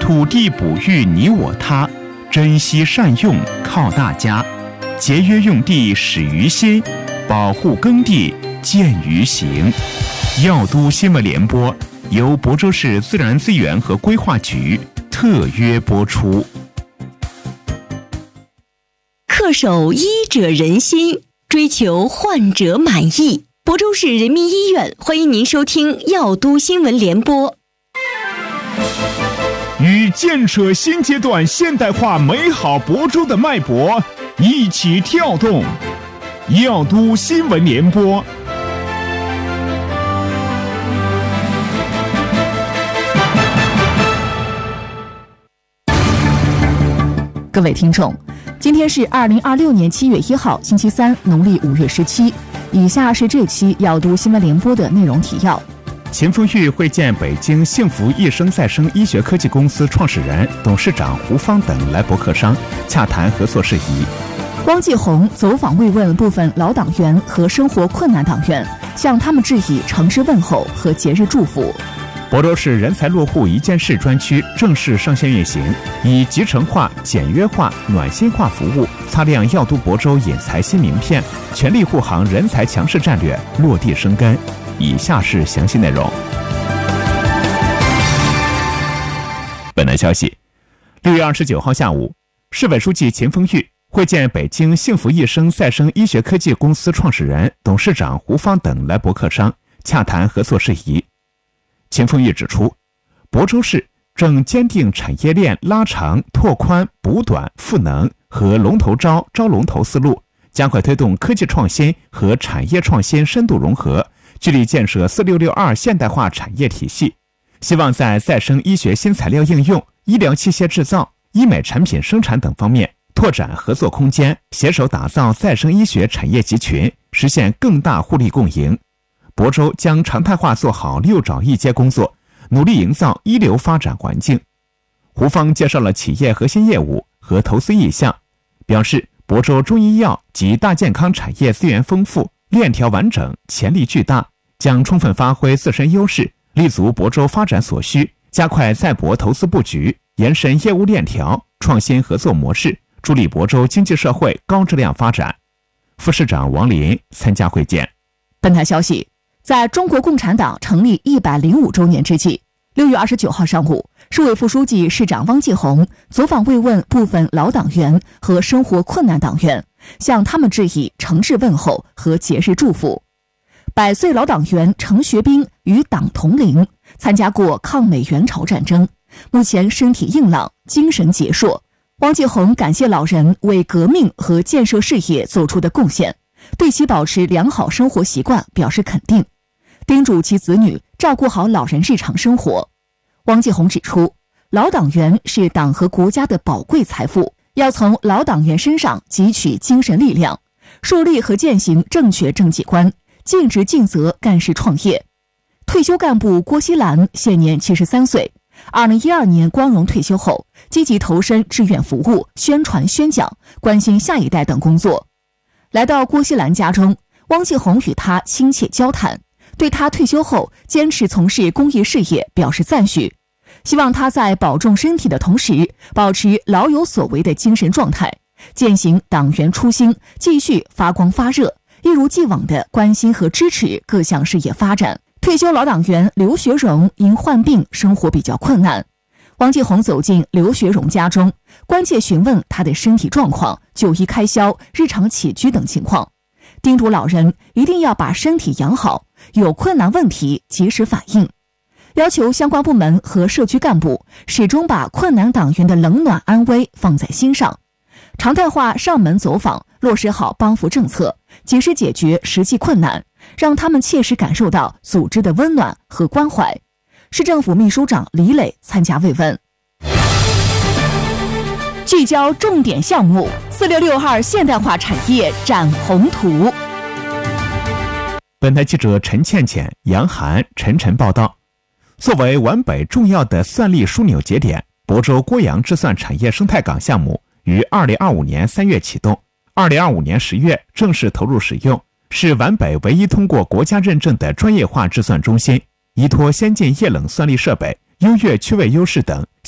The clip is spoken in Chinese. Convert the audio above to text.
土地哺育你我他，珍惜善用靠大家。节约用地始于心，保护耕地见于行。药都新闻联播由亳州市自然资源和规划局特约播出。 恪守医者仁心，追求患者满意。亳州市人民医院欢迎您收听药都新闻联播。 与建设新阶段现代化美好亳州的脉搏一起跳动，药都新闻联播。 各位听众，今天是2026年7月1号，星期三，农历5月17。以下是这期药都新闻联播的内容提要。 秦凤玉会见北京幸福益生再生医学科技公司创始人、董事长胡芳等来博客商，洽谈合作事宜。 汪继红走访慰问部分老党员和生活困难党员，向他们致以诚挚问候和节日祝福。 亳州市人才落户一件事专区正式上线运行，以集成化、简约化、暖心化服务擦亮药都亳州引才新名片，全力护航人才强势战略落地生根。以下是详细内容。本台消息，6月29号下午，市委书记秦凤玉会见北京幸福益生再生医学科技公司创始人、董事长胡芳等来博客商，洽谈合作事宜。秦凤玉指出，亳州市正坚定产业链拉长、拓宽、补短、赋能和龙头招龙头思路，加快推动科技创新和产业创新深度融合，聚力建设4662现代化产业体系。希望在再生医学新材料应用、医疗器械制造、医美产品生产等方面拓展合作空间，携手打造再生医学产业集群，实现更大互利共赢。亳州将常态化做好6找1接工作，努力营造一流发展环境。胡芳介绍了企业核心业务和投资意向，表示亳州中医药及大健康产业资源丰富，链条完整，潜力巨大，将充分发挥自身优势，立足亳州发展所需，加快在亳投资布局，延伸业务链条，创新合作模式，助力亳州经济社会高质量发展。副市长王林参加会见。 本台消息，在中国共产党成立105周年之际，6月29号上午，市委副书记、市长汪继红走访慰问部分老党员和生活困难党员，向他们致以诚挚问候和节日祝福。100岁老党员程学兵与党同龄，参加过抗美援朝战争，目前身体硬朗，精神矍铄。汪继红感谢老人为革命和建设事业做出的贡献，对其保持良好生活习惯表示肯定，叮嘱其子女照顾好老人日常生活。汪继红指出，老党员是党和国家的宝贵财富，要从老党员身上汲取精神力量，树立和践行正确政绩观，尽职尽责干事创业。退休干部郭锡兰现年73岁，2012年光荣退休后，积极投身志愿服务、宣传宣讲、关心下一代等工作。来到郭锡兰家中，汪继红与他亲切交谈，对他退休后坚持从事公益事业表示赞许，希望他在保重身体的同时，保持老有所为的精神状态，践行党员初心，继续发光发热，一如既往地关心和支持各项事业发展。退休老党员刘学荣因患病生活比较困难，汪继红走进刘学荣家中，关切询问他的身体状况、就医开销、日常起居等情况，叮嘱老人一定要把身体养好，有困难问题及时反映，要求相关部门和社区干部始终把困难党员的冷暖安危放在心上，常态化上门走访，落实好帮扶政策，及时解决实际困难，让他们切实感受到组织的温暖和关怀。市政府秘书长李磊参加慰问。聚焦重点项目，4662现代化产业展宏图。 本台记者陈倩倩、杨涵、陈晨报道。作为皖北重要的算力枢纽节点，亳州郭阳制算产业生态港项目于2025年3月启动，2025年10月正式投入使用，是皖北唯一通过国家认证的专业化制算中心，依托先进液冷算力设备、优越区位优势等，